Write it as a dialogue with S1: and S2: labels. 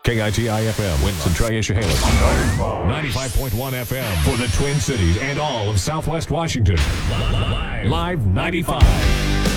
S1: KITI-FM, Winland, Triatia-Haley. 95.1 FM for the Twin Cities and all of Southwest Washington. Live 95.